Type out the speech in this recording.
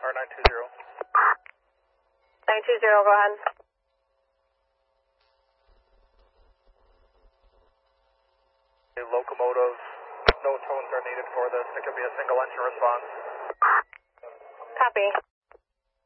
R920. 920, go ahead. The locomotive, no tones are needed for this. It could be a single engine response. Copy.